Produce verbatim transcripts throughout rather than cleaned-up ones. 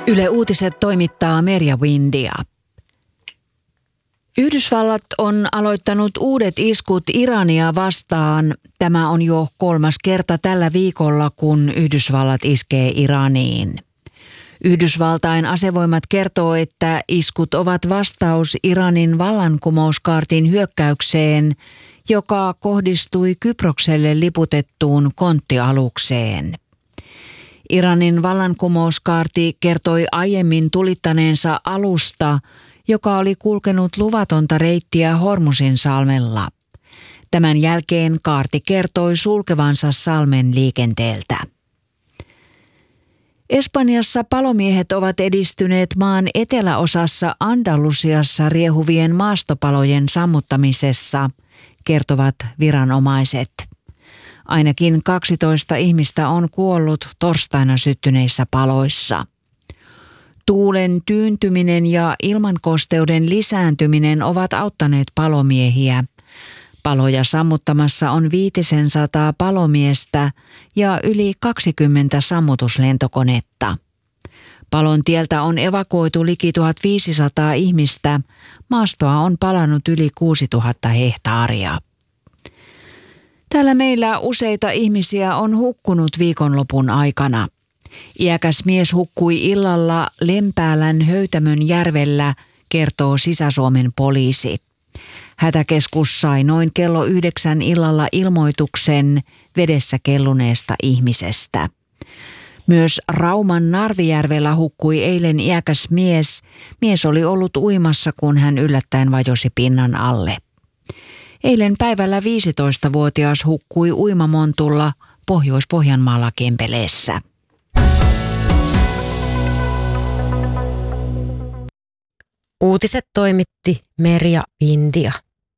Yle Uutiset toimittaa Merja Windia. Yhdysvallat on aloittanut uudet iskut Irania vastaan. Tämä on jo kolmas kerta tällä viikolla, kun Yhdysvallat iskee Iraniin. Yhdysvaltain asevoimat kertoo, että iskut ovat vastaus Iranin vallankumouskaartin hyökkäykseen, joka kohdistui Kyprokselle liputettuun konttialukseen. Iranin vallankumouskaarti kertoi aiemmin tulittaneensa alusta, joka oli kulkenut luvatonta reittiä Hormusin salmella. Tämän jälkeen kaarti kertoi sulkevansa salmen liikenteeltä. Espanjassa palomiehet ovat edistyneet maan eteläosassa Andalusiassa riehuvien maastopalojen sammuttamisessa, kertovat viranomaiset. Ainakin kaksitoista ihmistä on kuollut torstaina syttyneissä paloissa. Tuulen tyyntyminen ja ilmankosteuden lisääntyminen ovat auttaneet palomiehiä. Paloja sammuttamassa on viitisensataa palomiestä ja yli kaksikymmentä sammutuslentokonetta. Palon tieltä on evakuoitu liki tuhatviisisataa ihmistä. Maastoa on palannut yli kuusituhatta hehtaaria. Täällä meillä useita ihmisiä on hukkunut viikonlopun aikana. Iäkäs mies hukkui illalla Lempäälän Höytämön järvellä, kertoo Sisä-Suomen poliisi. Hätäkeskus sai noin kello yhdeksän illalla ilmoituksen vedessä kelluneesta ihmisestä. Myös Rauman Narvijärvellä hukkui eilen iäkäs mies. Mies oli ollut uimassa, kun hän yllättäen vajosi pinnan alle. Eilen päivällä viisitoistavuotias hukkui uimamontulla Pohjois-Pohjanmaalla Kempeleessä. Uutiset toimitti Merja Windia.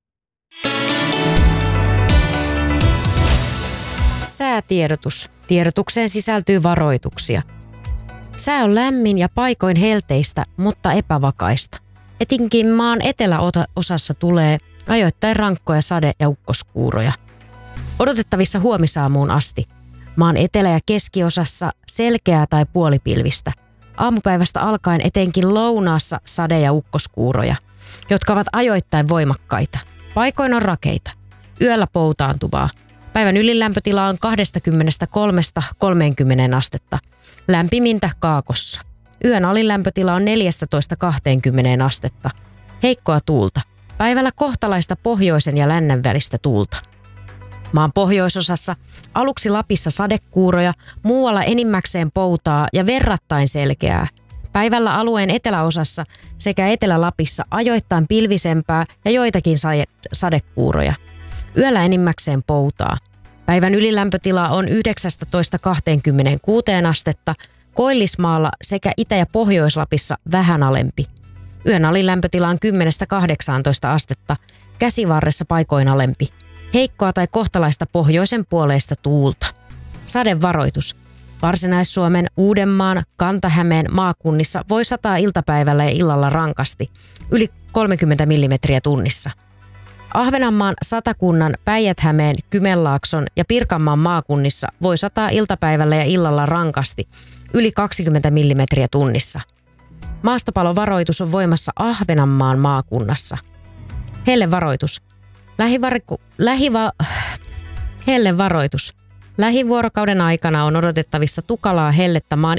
Säätiedotus. Tiedotukseen sisältyy varoituksia. Sää on lämmin ja paikoin helteistä, mutta epävakaista. Etenkin maan eteläosassa tulee ajoittain rankkoja sade- ja ukkoskuuroja. Odotettavissa huomisaamuun asti. Maan etelä- ja keskiosassa selkeää tai puolipilvistä. Aamupäivästä alkaen etenkin lounaassa sade- ja ukkoskuuroja, jotka ovat ajoittain voimakkaita. Paikoin on rakeita. Yöllä poutaantuvaa. Päivän ylilämpötila on kaksikymmentäkolme kolmekymmentä astetta. Lämpimintä Kaakossa. Yön alinlämpötila on neljätoista kaksikymmentä astetta. Heikkoa tuulta. Päivällä kohtalaista pohjoisen ja lännen välistä tuulta. Maan pohjoisosassa aluksi Lapissa sadekuuroja, muualla enimmäkseen poutaa ja verrattain selkeää. Päivällä alueen eteläosassa sekä Etelä-Lapissa ajoittain pilvisempää ja joitakin sadekuuroja. Yöllä enimmäkseen poutaa. Päivän ylilämpötila on yhdeksäntoista kaksikymmentäkuusi astetta, Koillismaalla sekä Itä- ja Pohjois-Lapissa vähän alempi. Yön alilämpötila on kymmenestä kahdeksaantoista astetta, Käsivarressa paikoin alempi. Heikkoa tai kohtalaista pohjoisen puoleista tuulta. Sadevaroitus. Varsinais-Suomen, Uudenmaan, Kanta-Hämeen maakunnissa voi sataa iltapäivällä ja illalla rankasti, yli kolmekymmentä millimetriä tunnissa. Ahvenanmaan, Satakunnan, Päijät-Hämeen, Kymenlaakson ja Pirkanmaan maakunnissa voi sataa iltapäivällä ja illalla rankasti, yli kaksikymmentä millimetriä tunnissa. Maastopalovaroitus on voimassa Ahvenanmaan maakunnassa. Hellevaroitus. Lähivarku, lähiva, hellevaroitus. Lähivuorokauden aikana on odotettavissa tukalaa hellettä maan